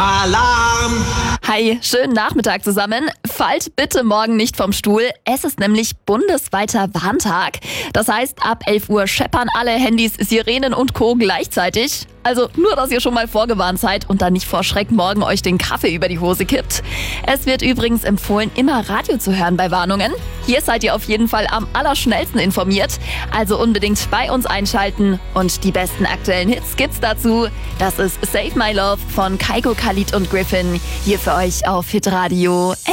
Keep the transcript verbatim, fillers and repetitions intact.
Alarm! Hi, schönen Nachmittag zusammen. Fallt bitte morgen nicht vom Stuhl. Es ist nämlich bundesweiter Warntag. Das heißt, ab elf Uhr scheppern alle Handys, Sirenen und Co. gleichzeitig. Also nur, dass ihr schon mal vorgewarnt seid und dann nicht vor Schreck morgen euch den Kaffee über die Hose kippt. Es wird übrigens empfohlen, immer Radio zu hören bei Warnungen. Hier seid ihr auf jeden Fall am allerschnellsten informiert. Also unbedingt bei uns einschalten. Und die besten aktuellen Hits gibt's dazu. Das ist Save My Love von Kygo, Khalid und Griffin. Hier für euch auf Hitradio.